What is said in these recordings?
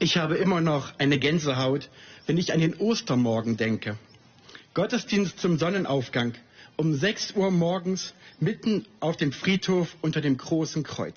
Ich habe immer noch eine Gänsehaut, wenn ich an den Ostermorgen denke. Gottesdienst zum Sonnenaufgang um 6 Uhr morgens mitten auf dem Friedhof unter dem großen Kreuz.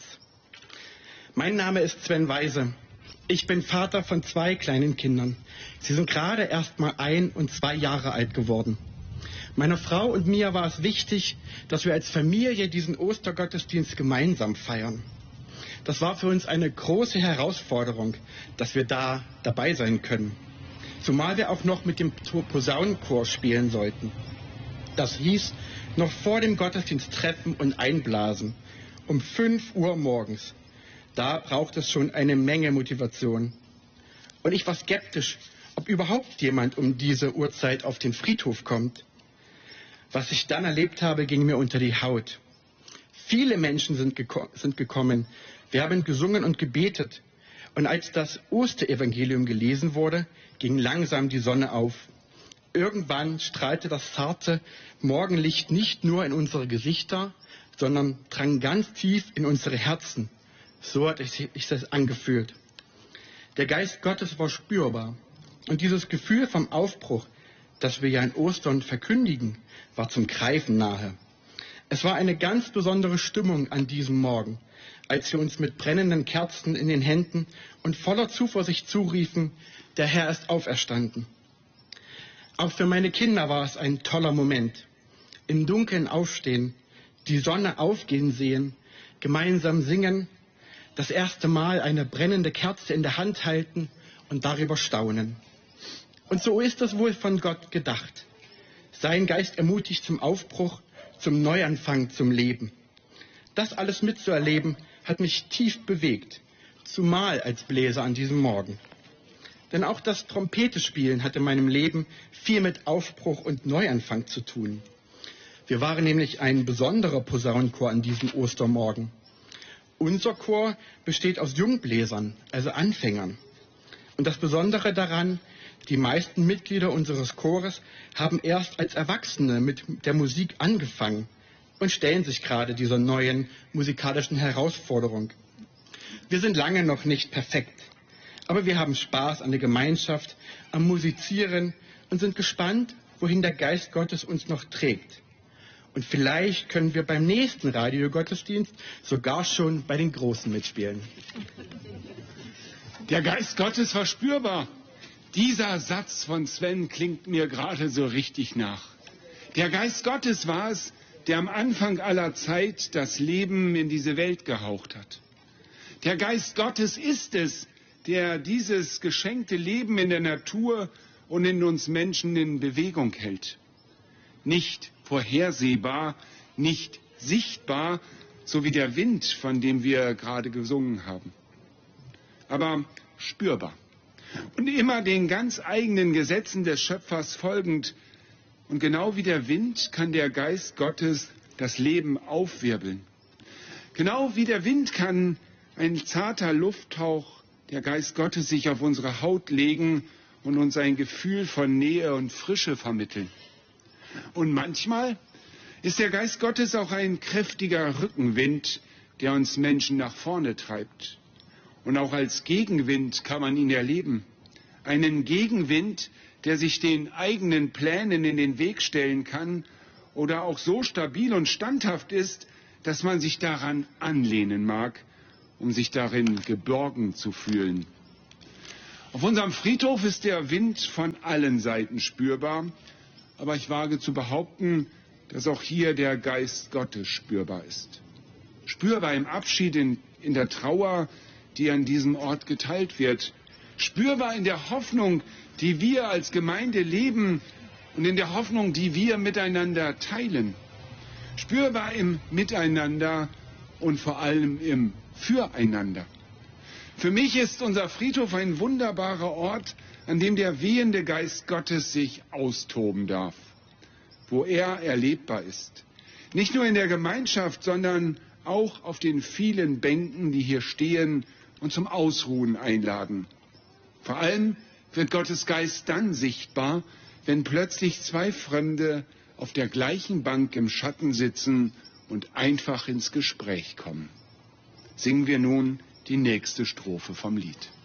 Mein Name ist Sven Weise. Ich bin Vater von 2 kleinen Kindern. Sie sind gerade erst mal 1 und 2 Jahre alt geworden. Meiner Frau und mir war es wichtig, dass wir als Familie diesen Ostergottesdienst gemeinsam feiern. Das war für uns eine große Herausforderung, dass wir da dabei sein können. Zumal wir auch noch mit dem Posaunenchor spielen sollten. Das hieß, noch vor dem Gottesdienst treffen und einblasen. Um 5 Uhr morgens. Da braucht es schon eine Menge Motivation. Und ich war skeptisch, ob überhaupt jemand um diese Uhrzeit auf den Friedhof kommt. Was ich dann erlebt habe, ging mir unter die Haut. Viele Menschen sind gekommen. Wir haben gesungen und gebetet. Und als das Osterevangelium gelesen wurde, ging langsam die Sonne auf. Irgendwann strahlte das zarte Morgenlicht nicht nur in unsere Gesichter, sondern drang ganz tief in unsere Herzen. So hat sich das angefühlt. Der Geist Gottes war spürbar. Und dieses Gefühl vom Aufbruch, das wir ja in Ostern verkündigen, war zum Greifen nahe. Es war eine ganz besondere Stimmung an diesem Morgen, als wir uns mit brennenden Kerzen in den Händen und voller Zuversicht zuriefen, der Herr ist auferstanden. Auch für meine Kinder war es ein toller Moment. Im Dunkeln aufstehen, die Sonne aufgehen sehen, gemeinsam singen, das erste Mal eine brennende Kerze in der Hand halten und darüber staunen. Und so ist es wohl von Gott gedacht. Sein Geist ermutigt zum Aufbruch, zum Neuanfang, zum Leben. Das alles mitzuerleben, hat mich tief bewegt, zumal als Bläser an diesem Morgen. Denn auch das Trompetespielen hat in meinem Leben viel mit Aufbruch und Neuanfang zu tun. Wir waren nämlich ein besonderer Posaunenchor an diesem Ostermorgen. Unser Chor besteht aus Jungbläsern, also Anfängern. Und das Besondere daran, die meisten Mitglieder unseres Chores haben erst als Erwachsene mit der Musik angefangen und stellen sich gerade dieser neuen musikalischen Herausforderung. Wir sind lange noch nicht perfekt, aber wir haben Spaß an der Gemeinschaft, am Musizieren und sind gespannt, wohin der Geist Gottes uns noch trägt. Und vielleicht können wir beim nächsten Radiogottesdienst sogar schon bei den Großen mitspielen. Der Geist Gottes war spürbar. Dieser Satz von Sven klingt mir gerade so richtig nach. Der Geist Gottes war es, der am Anfang aller Zeit das Leben in diese Welt gehaucht hat. Der Geist Gottes ist es, der dieses geschenkte Leben in der Natur und in uns Menschen in Bewegung hält. Nicht vorhersehbar, nicht sichtbar, so wie der Wind, von dem wir gerade gesungen haben. Aber spürbar. Und immer den ganz eigenen Gesetzen des Schöpfers folgend. Und genau wie der Wind kann der Geist Gottes das Leben aufwirbeln. Genau wie der Wind kann ein zarter Lufthauch, der Geist Gottes, sich auf unsere Haut legen und uns ein Gefühl von Nähe und Frische vermitteln. Und manchmal ist der Geist Gottes auch ein kräftiger Rückenwind, der uns Menschen nach vorne treibt. Und auch als Gegenwind kann man ihn erleben. Einen Gegenwind, der sich den eigenen Plänen in den Weg stellen kann oder auch so stabil und standhaft ist, dass man sich daran anlehnen mag, um sich darin geborgen zu fühlen. Auf unserem Friedhof ist der Wind von allen Seiten spürbar, aber ich wage zu behaupten, dass auch hier der Geist Gottes spürbar ist. Spürbar im Abschied, in der Trauer, die an diesem Ort geteilt wird. Spürbar in der Hoffnung, die wir als Gemeinde leben und in der Hoffnung, die wir miteinander teilen. Spürbar im Miteinander und vor allem im Füreinander. Für mich ist unser Friedhof ein wunderbarer Ort, an dem der wehende Geist Gottes sich austoben darf, wo er erlebbar ist. Nicht nur in der Gemeinschaft, sondern auch auf den vielen Bänken, die hier stehen und zum Ausruhen einladen. Vor allem wird Gottes Geist dann sichtbar, wenn plötzlich 2 Fremde auf der gleichen Bank im Schatten sitzen und einfach ins Gespräch kommen. Singen wir nun die nächste Strophe vom Lied.